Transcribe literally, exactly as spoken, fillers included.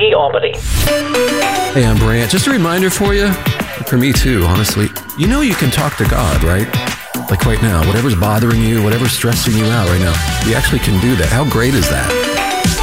Albany, Albany. Hey, I'm Brant. Just a reminder for you, for me too, honestly. You know you can talk to God, right? Like right now, whatever's bothering you, whatever's stressing you out right now, you actually can do that. How great is that?